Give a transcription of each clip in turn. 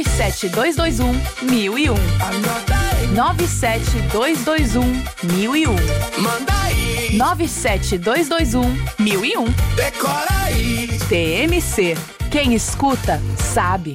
97221-1001. 97221-1001. Manda aí. 97221-1001. Decora aí. TMC. Quem escuta, sabe.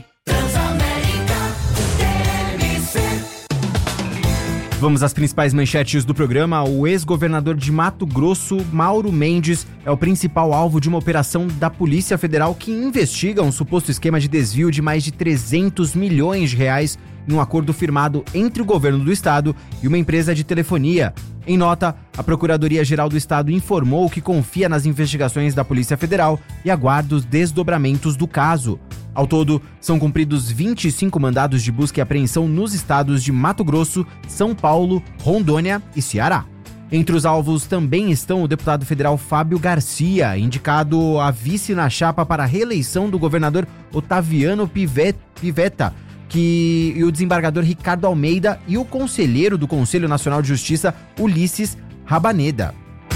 Vamos às principais manchetes do programa. O ex-governador de Mato Grosso, Mauro Mendes, é o principal alvo de uma operação da Polícia Federal que investiga um suposto esquema de desvio de mais de 300 milhões de reais em um acordo firmado entre o governo do estado e uma empresa de telefonia. Em nota, a Procuradoria-Geral do Estado informou que confia nas investigações da Polícia Federal e aguarda os desdobramentos do caso. Ao todo, são cumpridos 25 mandados de busca e apreensão nos estados de Mato Grosso, São Paulo, Rondônia e Ceará. Entre os alvos também estão o deputado federal Fábio Garcia, indicado a vice na chapa para a reeleição do governador Otaviano Pivetta, e o desembargador Ricardo Almeida e o conselheiro do Conselho Nacional de Justiça, Ulisses Rabaneda.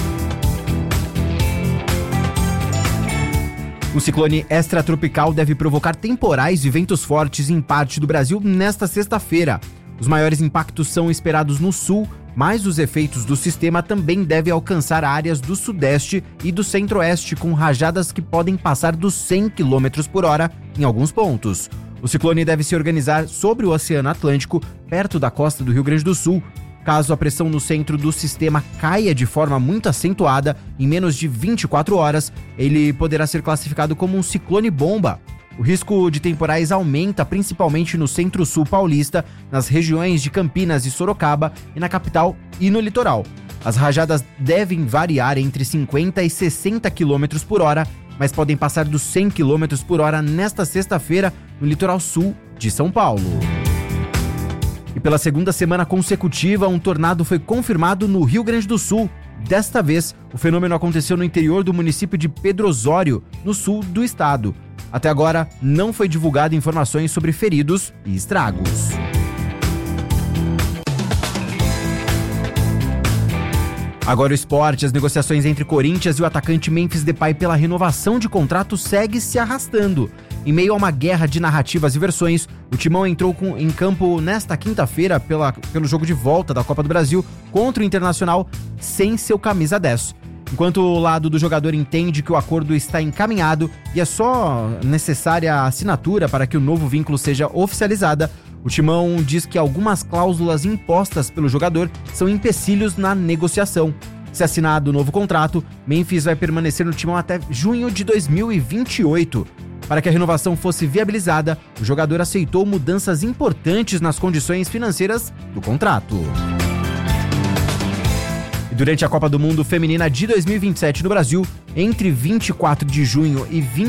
Um ciclone extratropical deve provocar temporais e ventos fortes em parte do Brasil nesta sexta-feira. Os maiores impactos são esperados no sul, mas os efeitos do sistema também devem alcançar áreas do sudeste e do centro-oeste, com rajadas que podem passar dos 100 km por hora em alguns pontos. O ciclone deve se organizar sobre o Oceano Atlântico, perto da costa do Rio Grande do Sul. Caso a pressão no centro do sistema caia de forma muito acentuada, em menos de 24 horas, ele poderá ser classificado como um ciclone-bomba. O risco de temporais aumenta principalmente no centro-sul paulista, nas regiões de Campinas e Sorocaba e na capital e no litoral. As rajadas devem variar entre 50 e 60 km por hora, mas podem passar dos 100 km por hora nesta sexta-feira no litoral sul de São Paulo. E pela segunda semana consecutiva, um tornado foi confirmado no Rio Grande do Sul. Desta vez, o fenômeno aconteceu no interior do município de Pedro Osório, no sul do estado. Até agora, não foi divulgado informações sobre feridos e estragos. Agora o esporte. As negociações entre Corinthians e o atacante Memphis Depay pela renovação de contrato segue se arrastando. Em meio a uma guerra de narrativas e versões, o Timão entrou em campo nesta quinta-feira pelo jogo de volta da Copa do Brasil contra o Internacional sem seu camisa 10. Enquanto o lado do jogador entende que o acordo está encaminhado e é só necessária a assinatura para que o novo vínculo seja oficializada, o Timão diz que algumas cláusulas impostas pelo jogador são empecilhos na negociação. Se assinado o novo contrato, Memphis vai permanecer no Timão até junho de 2028. Para que a renovação fosse viabilizada, o jogador aceitou mudanças importantes nas condições financeiras do contrato. E durante a Copa do Mundo Feminina de 2027 no Brasil, entre 24 de junho e